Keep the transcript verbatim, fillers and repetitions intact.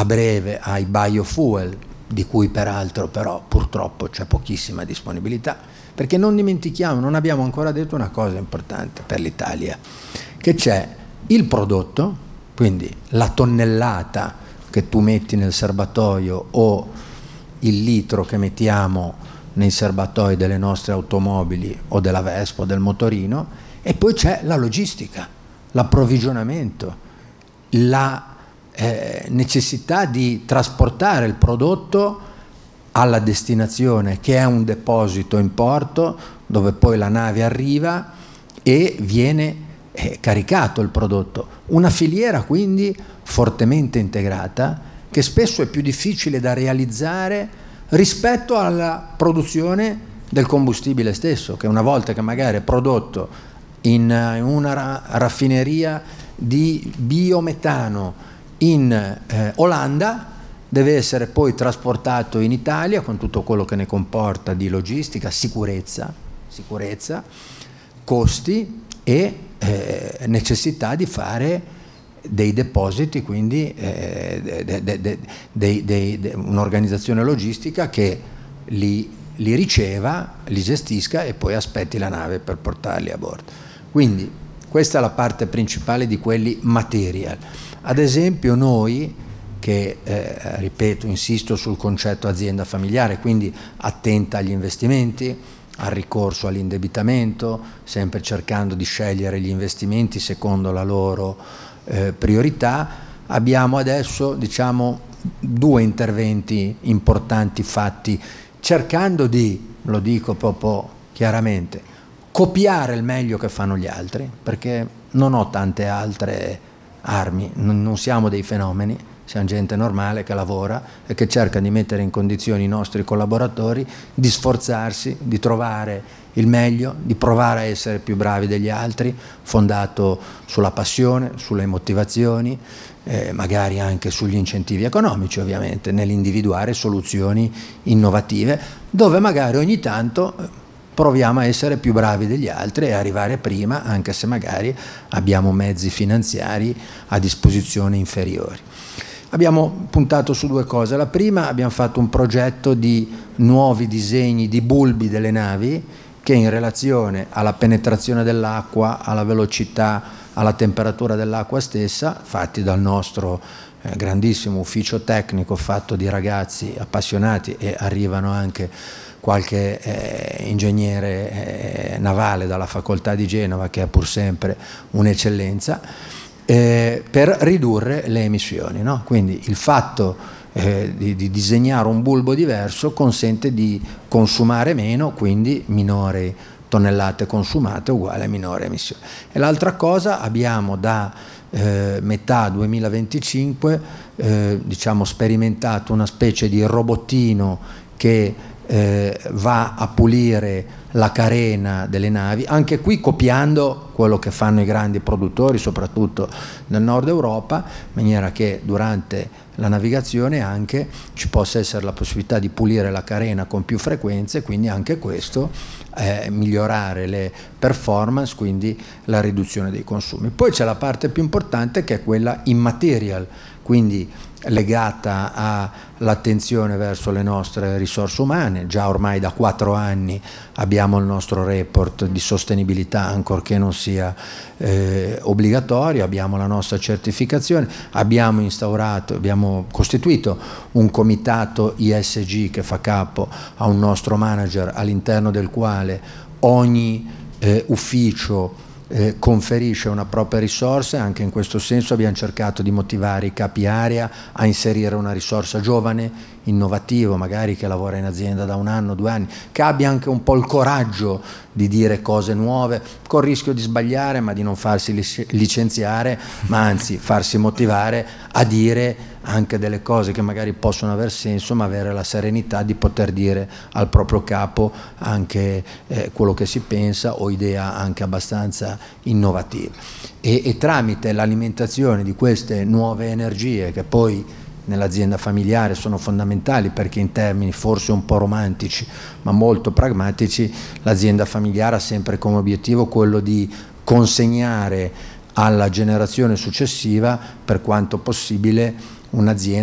a breve ai biofuel, di cui peraltro però purtroppo c'è pochissima disponibilità, perché non dimentichiamo, non abbiamo ancora detto una cosa importante per l'Italia, che c'è il prodotto, quindi la tonnellata che tu metti nel serbatoio o il litro che mettiamo nei serbatoi delle nostre automobili o della Vespa o del motorino, e poi c'è la logistica, l'approvvigionamento, la eh, necessità di trasportare il prodotto alla destinazione, che è un deposito in porto dove poi la nave arriva e viene eh, caricato il prodotto. Una filiera quindi fortemente integrata, che spesso è più difficile da realizzare rispetto alla produzione del combustibile stesso, che una volta che magari è prodotto in una ra- raffineria di biometano in eh, Olanda, deve essere poi trasportato in Italia con tutto quello che ne comporta di logistica, sicurezza, sicurezza costi e eh, necessità di fare dei depositi, quindi eh, de, de, de, de, de, de, un'organizzazione logistica che li, li riceva, li gestisca e poi aspetti la nave per portarli a bordo. Quindi questa è la parte principale di quelli material. Ad esempio noi, che eh, ripeto, insisto sul concetto azienda familiare, quindi attenta agli investimenti, al ricorso all'indebitamento, sempre cercando di scegliere gli investimenti secondo la loro eh, priorità, abbiamo adesso diciamo due interventi importanti fatti, cercando di, lo dico proprio chiaramente, copiare il meglio che fanno gli altri, perché non ho tante altre armi, non, non siamo dei fenomeni, siamo gente normale che lavora e che cerca di mettere in condizioni i nostri collaboratori di sforzarsi, di trovare il meglio, di provare a essere più bravi degli altri, fondato sulla passione, sulle motivazioni, eh, magari anche sugli incentivi economici ovviamente, nell'individuare soluzioni innovative, dove magari ogni tanto proviamo a essere più bravi degli altri e arrivare prima, anche se magari abbiamo mezzi finanziari a disposizione inferiori. Abbiamo puntato su due cose. La prima, abbiamo fatto un progetto di nuovi disegni di bulbi delle navi che in relazione alla penetrazione dell'acqua, alla velocità, alla temperatura dell'acqua stessa, fatti dal nostro eh, grandissimo ufficio tecnico fatto di ragazzi appassionati, e arrivano anche qualche eh, ingegnere eh, navale dalla facoltà di Genova, che è pur sempre un'eccellenza, eh, per ridurre le emissioni, no? Quindi il fatto eh, di, di disegnare un bulbo diverso consente di consumare meno, quindi minori tonnellate consumate uguale a minore emissione. E l'altra cosa, abbiamo da eh, metà duemilaventicinque eh, diciamo sperimentato una specie di robottino che Eh, va a pulire la carena delle navi, anche qui copiando quello che fanno i grandi produttori, soprattutto nel nord Europa, in maniera che durante la navigazione anche ci possa essere la possibilità di pulire la carena con più frequenze, quindi anche questo eh, migliorare le performance, quindi la riduzione dei consumi. Poi c'è la parte più importante, che è quella immaterial, quindi legata all'attenzione verso le nostre risorse umane. Già ormai da quattro anni abbiamo il nostro report di sostenibilità, ancorché non sia eh, obbligatorio, abbiamo la nostra certificazione, abbiamo instaurato, abbiamo costituito un comitato I S G che fa capo a un nostro manager, all'interno del quale ogni eh, ufficio Eh, conferisce una propria risorsa. Anche in questo senso abbiamo cercato di motivare i capi area a inserire una risorsa giovane, innovativo, magari che lavora in azienda da un anno, due anni, che abbia anche un po' il coraggio di dire cose nuove, col rischio di sbagliare, ma di non farsi licenziare, ma anzi farsi motivare a dire anche delle cose che magari possono aver senso, ma avere la serenità di poter dire al proprio capo anche eh, quello che si pensa, o idea anche abbastanza innovativa. E, e tramite l'alimentazione di queste nuove energie, che poi nell'azienda familiare sono fondamentali, perché in termini forse un po' romantici ma molto pragmatici, l'azienda familiare ha sempre come obiettivo quello di consegnare alla generazione successiva, per quanto possibile, un'azienda